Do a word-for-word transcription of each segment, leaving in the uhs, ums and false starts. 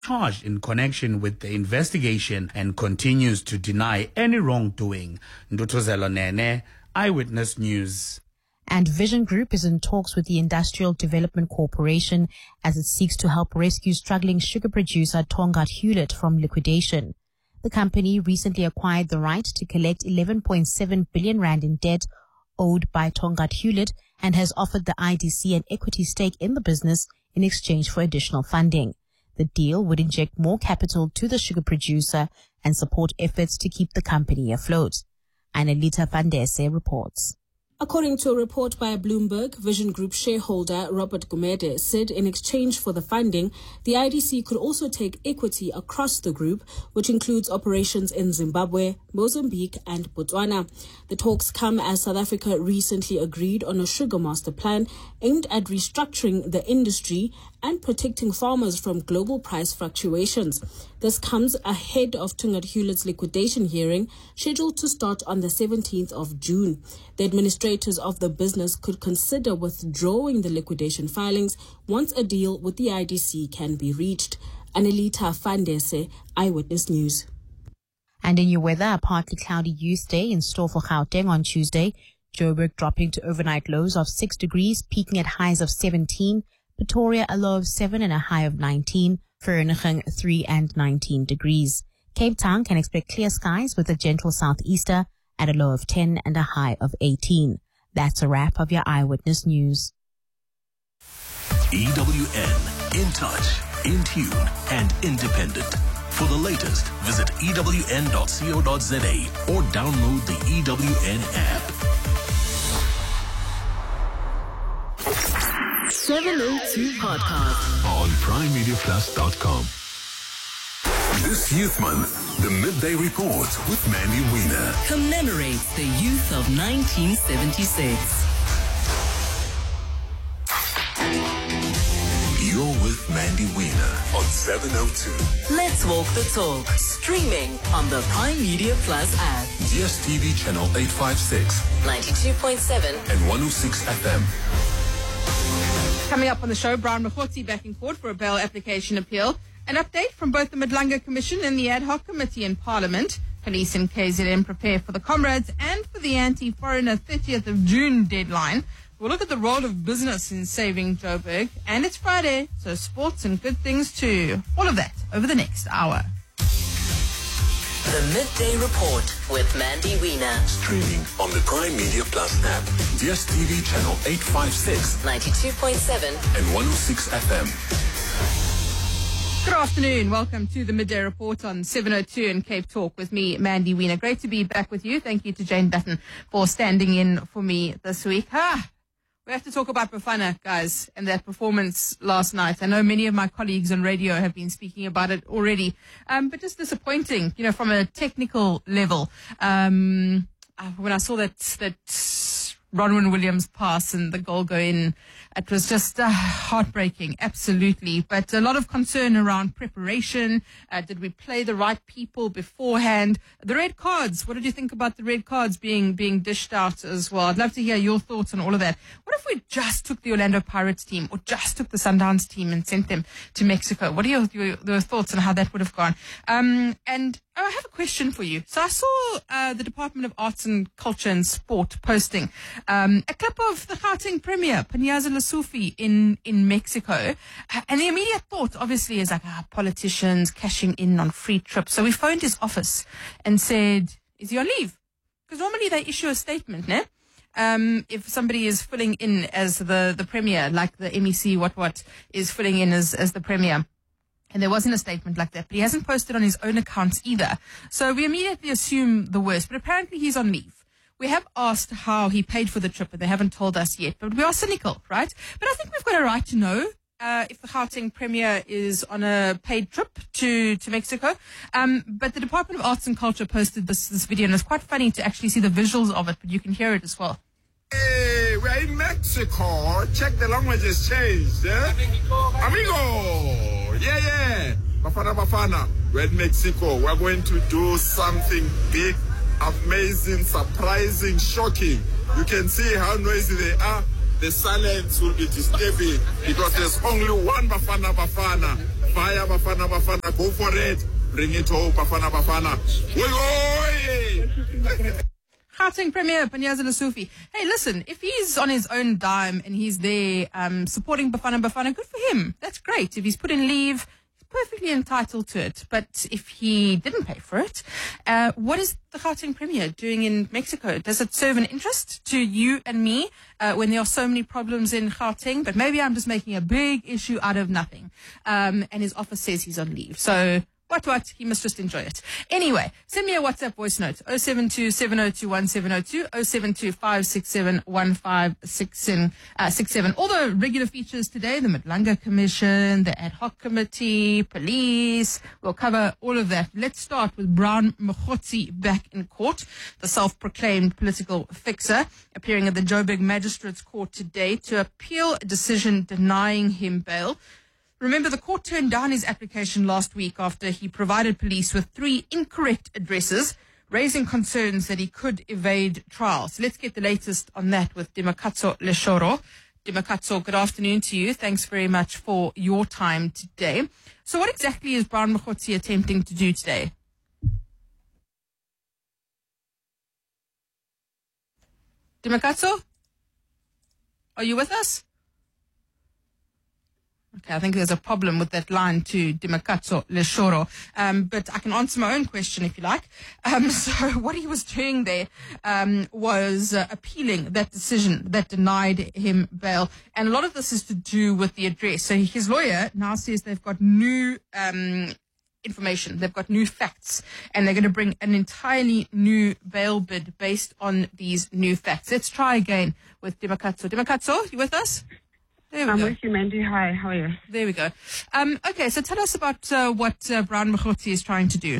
charged in connection with the investigation and continues to deny any wrongdoing. Ndutuzelo Nene, Eyewitness News. And Vision Group is in talks with the Industrial Development Corporation as it seeks to help rescue struggling sugar producer Tongaat Hulett from liquidation. The company recently acquired the right to collect eleven point seven billion rand in debt owed by Tongaat Hulett and has offered the I D C an equity stake in the business in exchange for additional funding. The deal would inject more capital to the sugar producer and support efforts to keep the company afloat. Annalita Vandese reports. According to a report by Bloomberg, Vision Group shareholder Robert Gumede said in exchange for the funding, the I D C could also take equity across the group, which includes operations in Zimbabwe, Mozambique and Botswana. The talks come as South Africa recently agreed on a sugar master plan aimed at restructuring the industry and protecting farmers from global price fluctuations. This comes ahead of Tongaat Hulett's liquidation hearing, scheduled to start on the seventeenth of June. The administrators of the business could consider withdrawing the liquidation filings once a deal with the I D C can be reached. Annalita Vandese, Eyewitness News. And in your weather, a partly cloudy youth day in store for Gauteng on Tuesday. Joburg dropping to overnight lows of six degrees, peaking at highs of seventeen. Pretoria a low of seven and a high of nineteen. Vereeniging three and nineteen degrees. Cape Town can expect clear skies with a gentle southeaster at a low of ten and a high of eighteen. That's a wrap of your Eyewitness News. E W N, in touch, in tune, and independent. For the latest, visit E W N dot co dot za or download the E W N app. seven oh two Podcast On prime media plus dot com. This Youth Month, the Midday Report with Mandy Wiener commemorates the youth of nineteen seventy-six. You're with Mandy Wiener on seven oh two. Let's walk the talk. Streaming on the Prime Media Plus app. D S T V channel eight fifty-six, ninety-two point seven and one oh six F M. Coming up on the show, Brian Mokgotsi back in court for a bail application appeal. An update from both the Madlanga Commission and the Ad Hoc Committee in Parliament. Police in K Z N prepare for the Comrades and for the anti-foreigner thirtieth of June deadline. We'll look at the role of business in saving Joburg. And it's Friday, so sports and good things too. All of that over the next hour. The Midday Report with Mandy Wiener. Streaming on the Prime Media Plus app, D S T V channel eight fifty-six, ninety-two point seven and one oh six F M. Good afternoon. Welcome to the Midday Report on seven oh two and Cape Talk with me, Mandy Wiener. Great to be back with you. Thank you to Jane Button for standing in for me this week. Ah, we have to talk about Bafana, guys, and that performance last night. I know many of my colleagues on radio have been speaking about it already, um, but just disappointing, you know, from a technical level. Um, when I saw that that Ronwen Williams pass and the goal go in, it was just uh, heartbreaking, absolutely. But a lot of concern around preparation. Uh, did we play the right people beforehand? The red cards, what did you think about the red cards being being dished out as well? I'd love to hear your thoughts on all of that. What if we just took the Orlando Pirates team or just took the Sundowns team and sent them to Mexico? What are your, your, your thoughts on how that would have gone? Um, and oh, I have a question for you. So I saw uh, the Department of Arts and Culture and Sport posting um, a clip of the Gauteng Premier, Panyaza Lesufi, in, in Mexico. Uh, and the immediate thought, obviously, is like, ah, politicians cashing in on free trips. So we phoned his office and said, is he on leave? Because normally they issue a statement, ne? Um, if somebody is filling in as the, the Premier, like the M E C, what, what, is filling in as, as the Premier. And there wasn't a statement like that, but he hasn't posted on his own accounts either. So we immediately assume the worst, but apparently he's on leave. We have asked how he paid for the trip, but they haven't told us yet. But we are cynical, right? But I think we've got a right to know uh, if the Gauteng Premier is on a paid trip to, to Mexico. Um, but the Department of Arts and Culture posted this, this video, and it's quite funny to actually see the visuals of it, but you can hear it as well. Hey, we're in Mexico. Check the language has changed. Eh? Amigo. Yeah, yeah. Bafana, Bafana. We're in Mexico. We're going to do something big, amazing, surprising, shocking. You can see how noisy they are. The silence will be disturbing because there's only one Bafana, Bafana. Fire Bafana Bafana, go for it. Bring it home, Bafana Bafana. Oi, oi! Gauteng Premier Panyaza Lesufi. Hey, listen, if he's on his own dime and he's there um, supporting Bafana Bafana, good for him. That's great. If he's put in leave, he's perfectly entitled to it. But if he didn't pay for it, uh, what is the Gauteng Premier doing in Mexico? Does it serve an interest to you and me uh, when there are so many problems in Gauteng? But maybe I'm just making a big issue out of nothing. Um, and his office says he's on leave. So What, what? He must just enjoy it. Anyway, send me a WhatsApp voice note. oh seven two, seven oh two, one seven oh two, oh seven two, five six seven, one five six seven. All the regular features today, the Madlanga Commission, the Ad Hoc Committee, police. We'll cover all of that. Let's start with Brown Mokgotsi back in court, the self-proclaimed political fixer, appearing at the Joburg Magistrates Court today to appeal a decision denying him bail. Remember, the court turned down his application last week after he provided police with three incorrect addresses, raising concerns that he could evade trial. So let's get the latest on that with Dimakatso Leshoro. Dimakatso, good afternoon to you. Thanks very much for your time today. So what exactly is Brown Mokgotsi attempting to do today? Dimakatso? Are you with us? Okay, I think there's a problem with that line to Dimakatso Leshoro. Um, but I can answer my own question if you like. Um, so what he was doing there um, was uh, appealing that decision that denied him bail. And a lot of this is to do with the address. So his lawyer now says they've got new um, information. They've got new facts. And they're going to bring an entirely new bail bid based on these new facts. Let's try again with Dimakatso. Dimakatso, you with us? There we I'm go. with you, Mandy. Hi, how are you? There we go. Um, okay, so tell us about uh, what uh, Brown Mokgotsi is trying to do.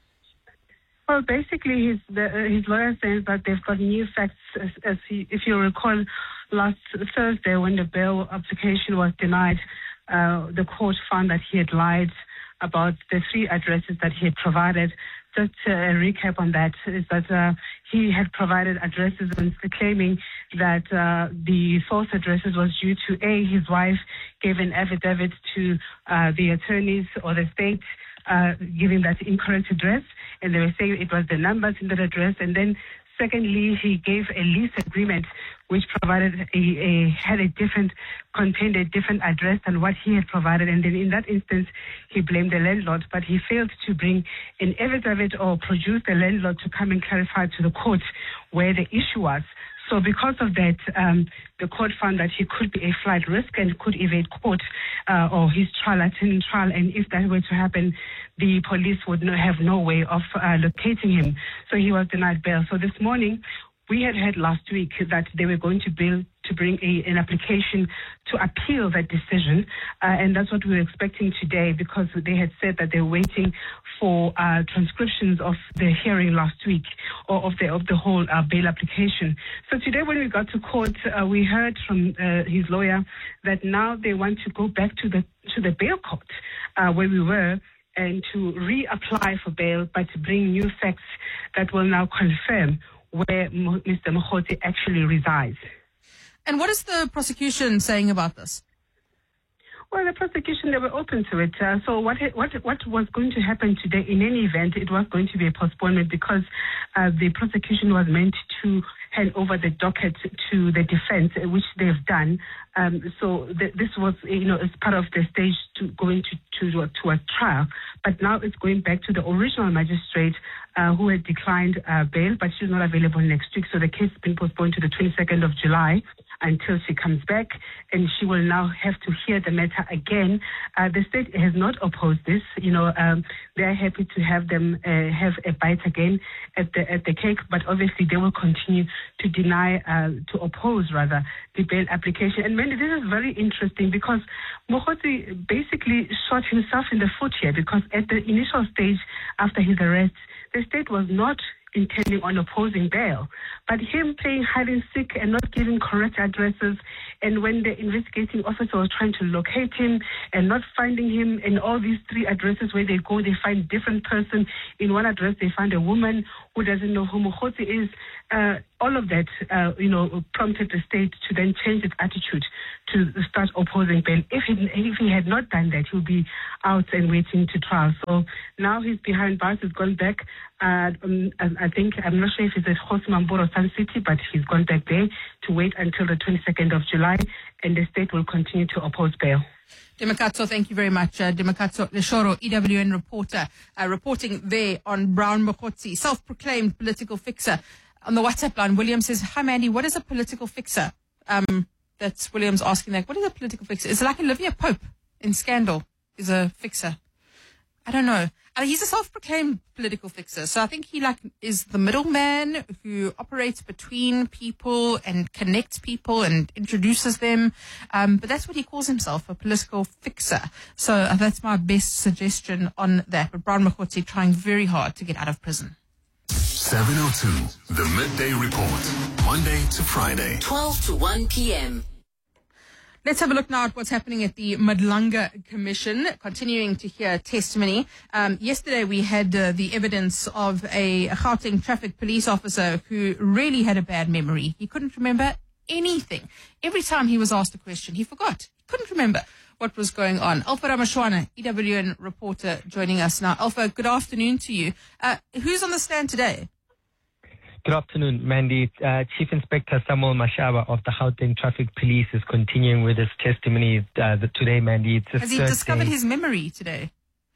Well, basically, his the, uh, his lawyer says that they've got new facts. As, as he, if you recall, last Thursday when the bail application was denied, uh, the court found that he had lied about the three addresses that he had provided. Just a recap on that is that uh, he had provided addresses and claiming that uh, the false addresses was due to A, his wife gave an affidavit to uh, the attorneys or the state uh, giving that incorrect address, and they were saying it was the numbers in that address, and then secondly, he gave a lease agreement which provided a, a had a different, contained a different address than what he had provided. And then in that instance, he blamed the landlord, but he failed to bring an affidavit or produce the landlord to come and clarify to the court where the issue was. So because of that, um, the court found that he could be a flight risk and could evade court uh, or his trial, attending trial. And if that were to happen, the police would not have no way of uh, locating him. So he was denied bail. So this morning, we had heard last week that they were going to build to bring a, an application to appeal that decision, uh, and that's what we were expecting today because they had said that they're waiting for uh, transcriptions of the hearing last week or of the of the whole uh, bail application. So today when we got to court, uh, we heard from uh, his lawyer that now they want to go back to the to the bail court uh, where we were, and to reapply for bail, but to bring new facts that will now confirm where Mister Mokgotsi actually resides. And what is the prosecution saying about this? Well, the prosecution, they were open to it. Uh, so what, what what was going to happen today, in any event, it was going to be a postponement because uh, the prosecution was meant to hand over the docket to the defense, which they've done. Um, so th- this was, you know, as part of the stage to going to, to, to a trial. But now it's going back to the original magistrate uh, who had declined uh, bail, but she's not available next week. So the case has been postponed to the twenty-second of July until she comes back, and she will now have to hear the matter again. Uh, the state has not opposed this. You know, um, they are happy to have them uh, have a bite again at the at the cake, but obviously they will continue to deny, uh, to oppose rather, the bail application. And Mandy, this is very interesting because Mokgotsi basically shot himself in the foot here because at the initial stage after his arrest, the state was not intending on opposing bail, but him playing hide and seek and not giving correct addresses, and when the investigating officer was trying to locate him and not finding him in all these three addresses where they go, they find different person. In one address, they find a woman who doesn't know who Mokgotsi is. Uh, all of that, uh, you know, prompted the state to then change its attitude to start opposing bail. If he, if he had not done that, he would be out and waiting to trial. So now he's behind bars. He's gone back. Uh, um, I think, I'm not sure if it's at Hosimambur or Sun City, but he's gone back there to wait until the twenty-second of July, and the state will continue to oppose bail. Demakatso, thank you very much. Uh, Demakatso Leshoro, E W N reporter, uh, reporting there on Brown Mokotsi, self-proclaimed political fixer. On the WhatsApp line, William says, hi, Mandy, what is a political fixer? Um, that's William's asking that. What is a political fixer? It's like Olivia Pope in Scandal is a fixer. I don't know. Uh, he's a self-proclaimed political fixer. So I think he like is the middleman who operates between people and connects people and introduces them. Um, but that's what he calls himself, a political fixer. So uh, that's my best suggestion on that. But Brown Mokotsi trying very hard to get out of prison. seven oh two, the Midday Report, Monday to Friday, twelve to one p.m. Let's have a look now at what's happening at the Madlanga Commission, continuing to hear testimony. Um, yesterday we had uh, the evidence of a Gauteng traffic police officer who really had a bad memory. He couldn't remember anything. Every time he was asked a question, he forgot. He couldn't remember what was going on. Alpha Ramashwana, E W N reporter, joining us now. Alpha, good afternoon to you. Uh, who's on the stand today? Good afternoon, Mandy. Uh, Chief Inspector Samuel Mashaba of the Gauteng Traffic Police is continuing with his testimony uh, the, today, Mandy. It's Has he discovered day. his memory today?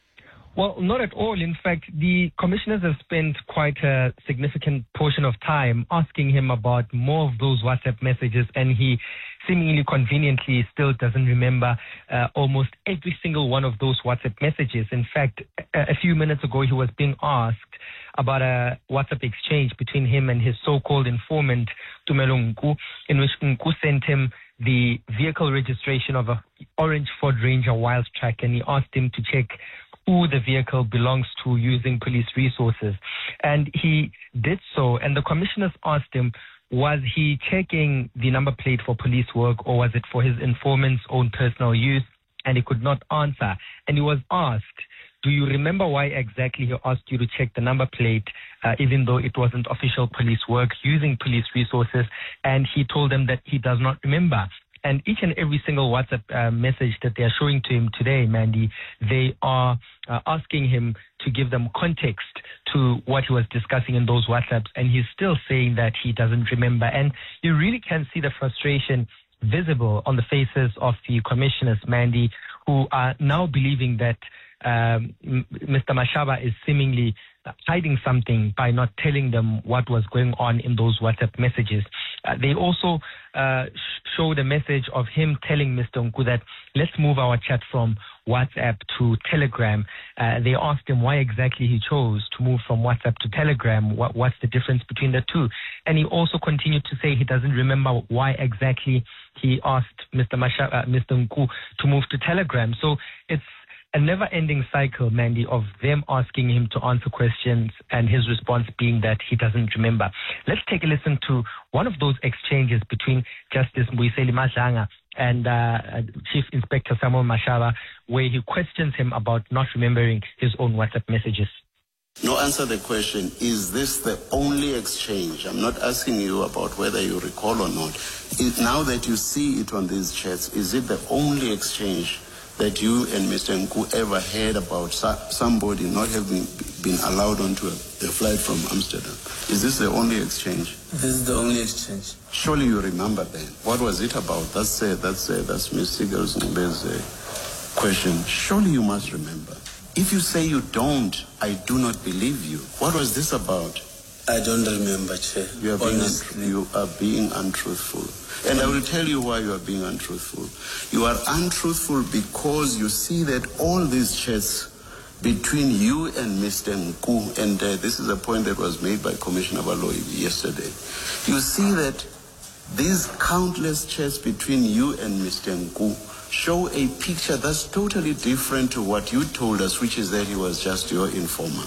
Well, not at all. In fact, the commissioners have spent quite a significant portion of time asking him about more of those WhatsApp messages, and he seemingly conveniently still doesn't remember uh, almost every single one of those WhatsApp messages. In fact, a, a few minutes ago, he was being asked about a WhatsApp exchange between him and his so-called informant, Tumelo Nku, in which Nku sent him the vehicle registration of a orange Ford Ranger Wildtrak, and he asked him to check who the vehicle belongs to using police resources. And he did so, and the commissioners asked him, was he checking the number plate for police work, or was it for his informant's own personal use? And he could not answer. And he was asked, do you remember why exactly he asked you to check the number plate, uh, even though it wasn't official police work, using police resources? And he told them that he does not remember. And each and every single WhatsApp uh, message that they are showing to him today, Mandy, they are uh, asking him to give them context to what he was discussing in those WhatsApps. And he's still saying that he doesn't remember. And you really can see the frustration visible on the faces of the commissioners, Mandy, who are now believing that um, Mister Mashaba is seemingly hiding something by not telling them what was going on in those WhatsApp messages. Uh, they also uh, sh- showed a message of him telling Mister Nku that let's move our chat from WhatsApp to Telegram. Uh, they asked him why exactly he chose to move from WhatsApp to Telegram. What, what's the difference between the two? And he also continued to say he doesn't remember why exactly he asked Mister Masha, uh, Mister Nku to move to Telegram. So it's a never-ending cycle, Mandy, of them asking him to answer questions and his response being that he doesn't remember. Let's take a listen to one of those exchanges between Justice Mbuyiseni Madlanga and uh, Chief Inspector Samuel Mashaba, where he questions him about not remembering his own WhatsApp messages. No, answer the question, is this the only exchange? I'm not asking you about whether you recall or not. It, now that you see it on these chats, is it the only exchange that you and Mister Nku ever heard about so, somebody not having been allowed onto a, a flight from Amsterdam? Is this the only exchange? This is the only exchange. Surely you remember then. What was it about? That's uh, that's uh, that's Miz Sigels Ngbe's uh, question. Surely you must remember. If you say you don't, I do not believe you. What was this about? I don't remember, Chair. You are being, Honestly. un- you are being untruthful. And I will tell you why you are being untruthful. You are untruthful because you see that all these chats between you and Mister Nku, and uh, this is a point that was made by Commissioner Baloyi yesterday. You see that these countless chats between you and Mister Nku show a picture that's totally different to what you told us, which is that he was just your informer.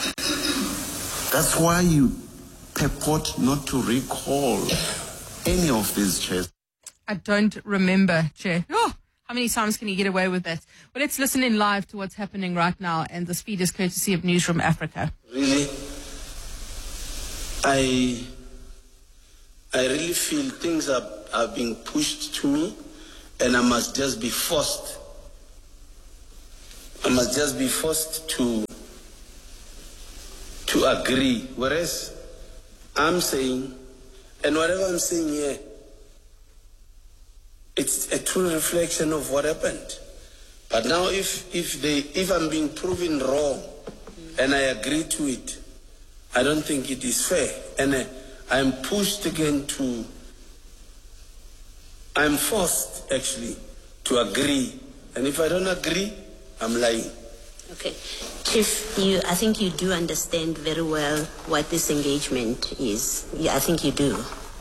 That's why you purport not to recall any of these chats. I don't remember, Chair. Oh, how many times can you get away with that? Well, let's listen in live to what's happening right now, and the speed is courtesy of Newsroom Africa. Really? I I really feel things are, are being pushed to me, and I must just be forced. I must just be forced to, to agree. Whereas I'm saying, and whatever I'm saying here, it's a true reflection of what happened. But now if, if, they, if I'm being proven wrong and I agree to it, I don't think it is fair. And uh, I'm pushed again to, I'm forced actually to agree. And if I don't agree, I'm lying. Okay. Chief, you, I think you do understand very well what this engagement is. Yeah, I think you do.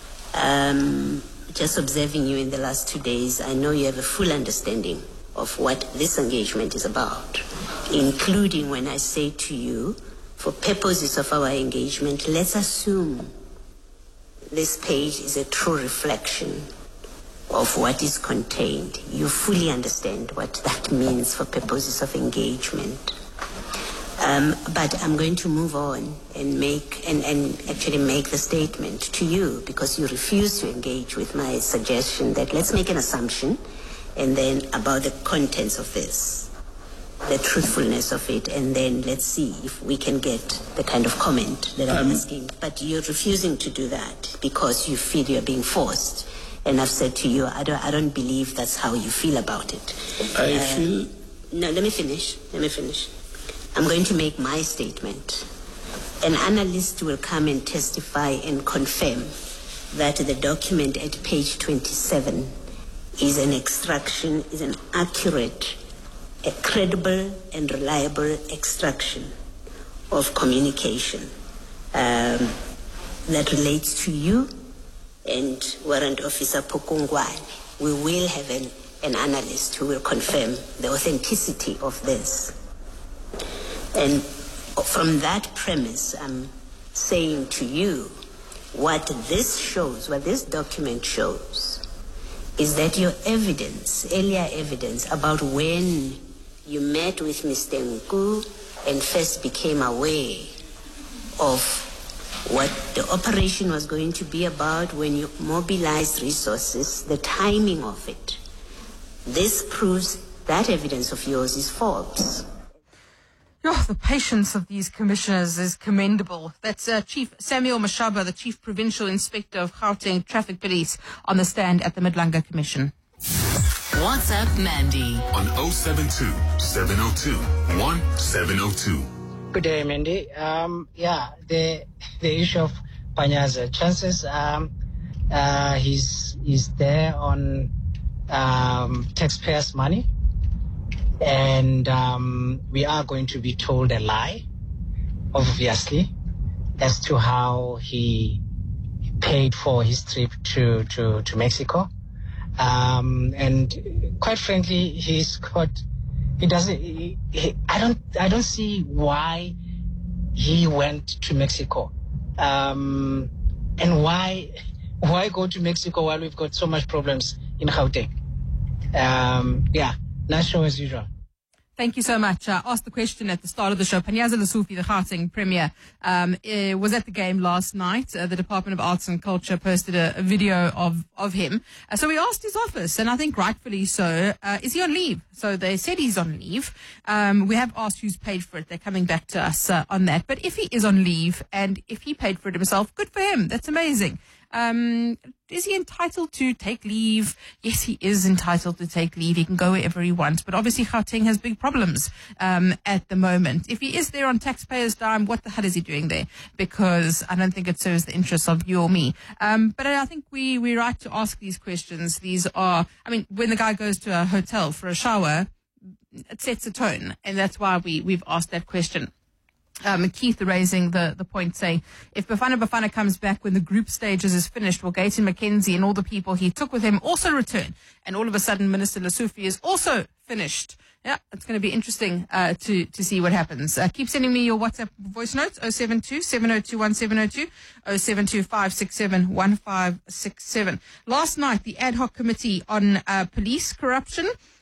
Um, just observing you in the last two days, I know you have a full understanding of what this engagement is about, including when I say to you, for purposes of our engagement, let's assume this page is a true reflection of what is contained. You fully understand what that means for purposes of engagement. Um, but I'm going to move on and make and, and actually make the statement to you, because you refuse to engage with my suggestion that let's make an assumption and then about the contents of this, the truthfulness of it, and then let's see if we can get the kind of comment that I'm um, asking. But you're refusing to do that because you feel you're being forced. And I've said to you, I don't, I don't believe that's how you feel about it. I uh, feel... No, let me finish. Let me finish. I'm going to make my statement. An analyst will come and testify and confirm that the document at page twenty-seven is an extraction, is an accurate, a credible and reliable extraction of communication um, that relates to you and Warrant Officer Pokongwane. We will have an, an analyst who will confirm the authenticity of this. And from that premise, I'm saying to you, what this shows, what this document shows, is that your evidence, earlier evidence about when you met with Mister Nku and first became aware of what the operation was going to be about, when you mobilized resources, the timing of it. This proves that evidence of yours is false. Oh, the patience of these commissioners is commendable. That's uh, Chief Samuel Mashaba, the Chief Provincial Inspector of Gauteng Traffic Police, on the stand at the Midlanga Commission. WhatsApp Mandy on oh seven two, seven oh two, one seven oh two. Good day, Mandy. Um, yeah, the the issue of Panyaza chances, um, uh, he's he's there on um, taxpayers' money. And um, we are going to be told a lie, obviously, as to how he paid for his trip to, to, to Mexico. Um, and quite frankly, he's got, he doesn't, he, he, I don't, I don't see why he went to Mexico. Um, and why, why go to Mexico while we've got so much problems in Gauteng? Um, yeah. Nice show as usual. Thank you so much. I asked the question at the start of the show. Panyaza Lesufi, the Gauteng Premier, um, uh, was at the game last night. Uh, the Department of Arts and Culture posted a, a video of, of him. Uh, so we asked his office, and I think rightfully so, uh, is he on leave? So they said he's on leave. Um, we have asked who's paid for it. They're coming back to us uh, on that. But if he is on leave, and if he paid for it himself, good for him. That's amazing. Um, is he entitled to take leave? Yes, he is entitled to take leave. He can go wherever he wants. But obviously, Gauteng has big problems um, at the moment. If he is there on taxpayers' dime, what the hell is he doing there? Because I don't think it serves the interests of you or me. Um, but I think we, we're right to ask these questions. These are, I mean, when the guy goes to a hotel for a shower, it sets a tone. And that's why we, we've asked that question. Um, Keith raising the, the point saying, if Bafana Bafana comes back when the group stages is finished, will Gayton McKenzie and all the people he took with him also return? And all of a sudden, Minister Lesufi is also finished. Yeah, it's going to be interesting uh, to, to see what happens. Uh, keep sending me your WhatsApp voice notes, oh seven two, seven oh two, one seven oh two, oh seven two, five six seven, one five six seven. Last night, the ad hoc committee on uh, police corruption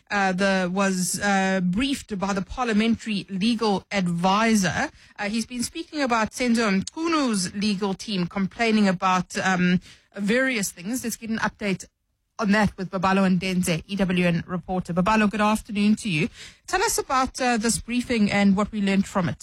uh, the was uh, briefed by the parliamentary legal advisor. Uh, he's been speaking about Senzo Mkunu's legal team complaining about um, various things. Let's get an update on that with Babalo Ndenze, E W N reporter. Babalo, good afternoon to you. Tell us about uh, this briefing and what we learned from it.